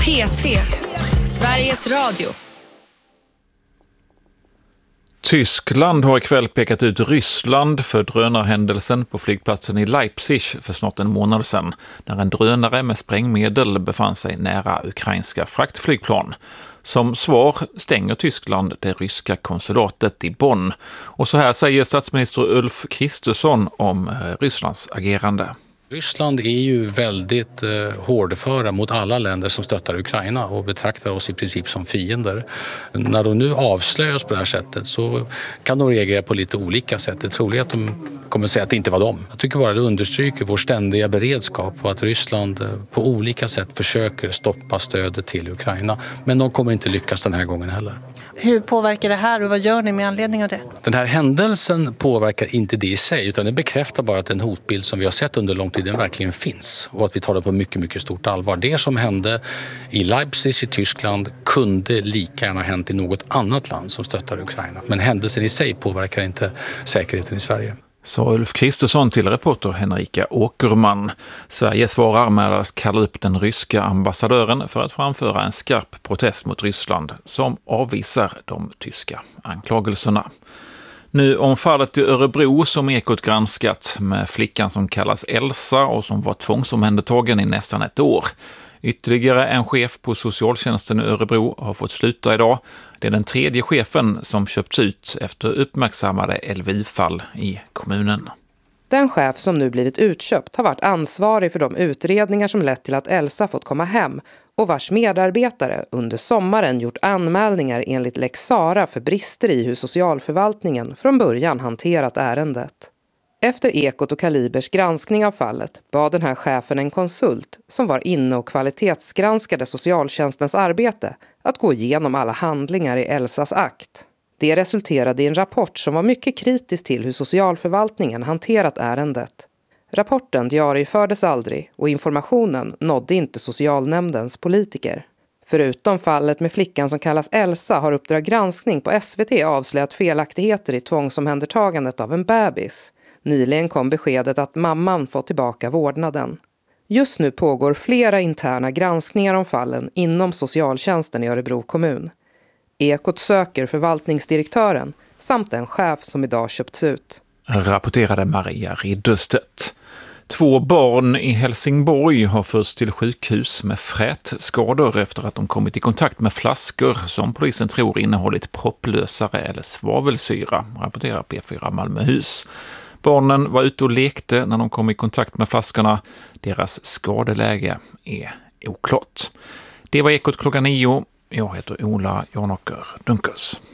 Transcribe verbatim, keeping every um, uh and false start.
P tre, Sveriges Radio. Tyskland har ikväll pekat ut Ryssland för drönarhändelsen på flygplatsen i Leipzig för snart en månad sedan, när en drönare med sprängmedel befann sig nära ukrainska fraktflygplan. Som svar stänger Tyskland det ryska konsulatet i Bonn. Och så här säger statsminister Ulf Kristersson om Rysslands agerande. Ryssland är ju väldigt eh, hårdföra mot alla länder som stöttar Ukraina och betraktar oss i princip som fiender. När de nu avslöjas på det här sättet så kan de reagera på lite olika sätt. Det är troligt att de kommer säga att det inte var dem. Jag tycker bara det understryker vår ständiga beredskap på att Ryssland eh, på olika sätt försöker stoppa stödet till Ukraina. Men de kommer inte lyckas den här gången heller. Hur påverkar det här och vad gör ni med anledning av det? Den här händelsen påverkar inte det i sig, utan det bekräftar bara att den hotbild som vi har sett under lång tid den verkligen finns och att vi tar det på mycket, mycket stort allvar. Det som hände i Leipzig i Tyskland kunde lika gärna hänt i något annat land som stöttar Ukraina. Men händelsen i sig påverkar inte säkerheten i Sverige. Sa Ulf Kristersson till reporter Henrika Åkerman. Sverige svarar med att kalla upp den ryska ambassadören för att framföra en skarp protest mot Ryssland som avvisar de tyska anklagelserna. Nu om fallet i Örebro som Ekot granskat med flickan som kallas Elsa och som var tvångsomhändertagen i nästan ett år. Ytterligare en chef på socialtjänsten i Örebro har fått sluta idag. Det är den tredje chefen som köpts ut efter uppmärksammade L V I-fall i kommunen. Den chef som nu blivit utköpt har varit ansvarig för de utredningar som lett till att Elsa fått komma hem och vars medarbetare under sommaren gjort anmälningar enligt Lex Sara för brister i hur socialförvaltningen från början hanterat ärendet. Efter Ekot och Kalibers granskning av fallet bad den här chefen en konsult som var inne och kvalitetsgranskade socialtjänstens arbete att gå igenom alla handlingar i Elsas akt. Det resulterade i en rapport som var mycket kritisk till hur socialförvaltningen hanterat ärendet. Rapporten diariefördes aldrig och informationen nådde inte socialnämndens politiker. Förutom fallet med flickan som kallas Elsa har Uppdrag granskning på S V T avslöjat felaktigheter i tvångsomhändertagandet av en bebis. Nyligen kom beskedet att mamman fått tillbaka vårdnaden. Just nu pågår flera interna granskningar om fallen inom socialtjänsten i Örebro kommun. Ekot söker förvaltningsdirektören samt en chef som idag köpts ut. Rapporterade Maria Ridderstedt. Två barn i Helsingborg har förts till sjukhus med frätskador efter att de kommit i kontakt med flaskor som polisen tror innehållit propplösare eller svavelsyra, rapporterar P fyra Malmöhus. Barnen var ute och lekte när de kom i kontakt med flaskorna. Deras skadeläge är oklart. Det var Ekot klockan nio. Jag heter Ola Janåker Dunkers.